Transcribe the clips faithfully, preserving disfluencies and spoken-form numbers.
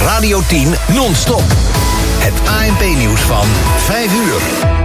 Radio tien non-stop. Het A N P-nieuws van vijf uur.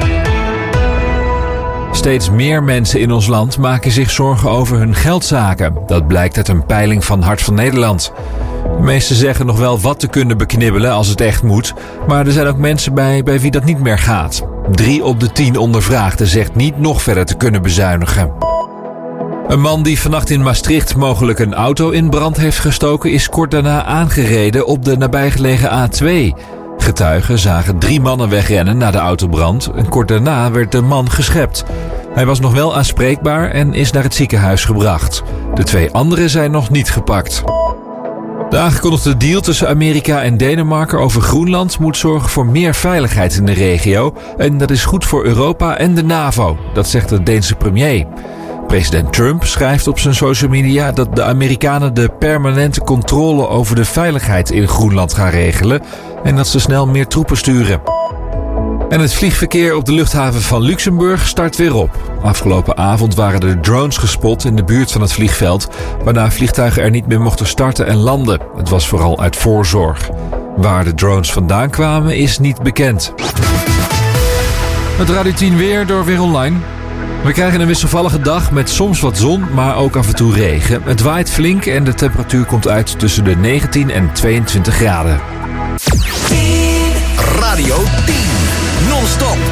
Steeds meer mensen in ons land maken zich zorgen over hun geldzaken. Dat blijkt uit een peiling van Hart van Nederland. De meesten zeggen nog wel wat te kunnen beknibbelen als het echt moet. Maar er zijn ook mensen bij, bij wie dat niet meer gaat. Drie op de tien ondervraagden zegt niet nog verder te kunnen bezuinigen. Een man die vannacht in Maastricht mogelijk een auto in brand heeft gestoken is kort daarna aangereden op de nabijgelegen A twee. Getuigen zagen drie mannen wegrennen na de autobrand en kort daarna werd de man geschept. Hij was nog wel aanspreekbaar en is naar het ziekenhuis gebracht. De twee anderen zijn nog niet gepakt. De aangekondigde deal tussen Amerika en Denemarken over Groenland moet zorgen voor meer veiligheid in de regio. En dat is goed voor Europa en de NAVO, dat zegt de Deense premier. President Trump schrijft op zijn social media dat de Amerikanen de permanente controle over de veiligheid in Groenland gaan regelen en dat ze snel meer troepen sturen. En het vliegverkeer op de luchthaven van Luxemburg start weer op. Afgelopen avond waren er drones gespot in de buurt van het vliegveld, waarna vliegtuigen er niet meer mochten starten en landen. Het was vooral uit voorzorg. Waar de drones vandaan kwamen is niet bekend. Het Radio tien weer door Weer Online. We krijgen een wisselvallige dag met soms wat zon, maar ook af en toe regen. Het waait flink en de temperatuur komt uit tussen de negentien en tweeëntwintig graden. Radio tien non-stop.